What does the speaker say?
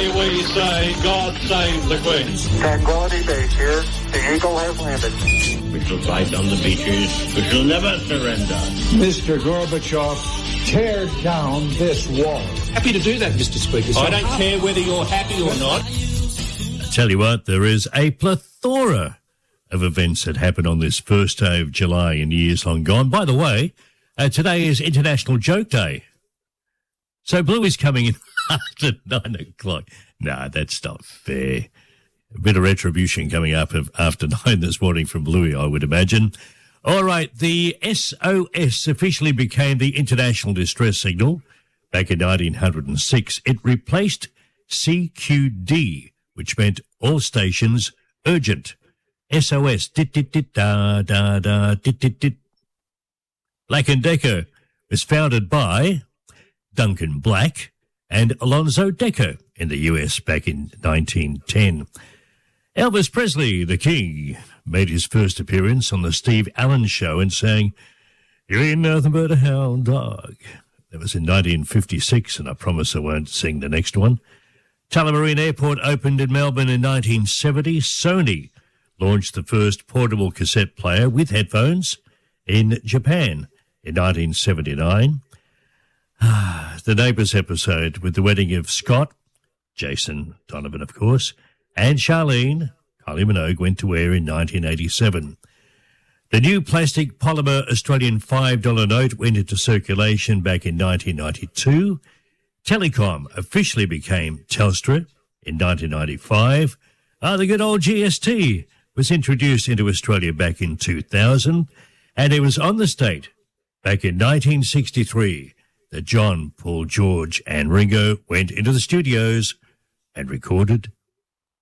may we say, God save the Queen. Tranquility Base here. The Eagle has landed. We shall fight on the beaches. We shall never surrender. Mr. Gorbachev, tear down this wall. Happy to do that, Mr. Speaker. I don't care whether you're happy or not. I tell you what, there is a plethora of events that happen on this first day of July in years long gone. By the way, today is International Joke Day. So Bluey's coming in after 9 o'clock. Nah, that's not fair. A bit of retribution coming up after 9 this morning from Bluey, I would imagine. All right, the SOS officially became the International Distress Signal back in 1906. It replaced CQD, which meant all stations urgent. SOS, dit-dit-dit-da-da-da, dit-dit-dit. Black & Decker was founded by Duncan Black and Alonzo Decker in the US back in 1910. Elvis Presley, the King, made his first appearance on the Steve Allen Show and sang, "You ain't nothing but a hound dog." That was in 1956, and I promise I won't sing the next one. Tullamarine Airport opened in Melbourne in 1970. Sony launched the first portable cassette player with headphones in Japan in 1979. The Neighbours episode with the wedding of Scott, Jason Donovan, of course, and Charlene, Kylie Minogue, went to air in 1987. The new plastic polymer Australian $5 note went into circulation back in 1992. Telecom officially became Telstra in 1995. The good old GST was introduced into Australia back in 2000, and it was on the state back in 1963 that John, Paul, George and Ringo went into the studios and recorded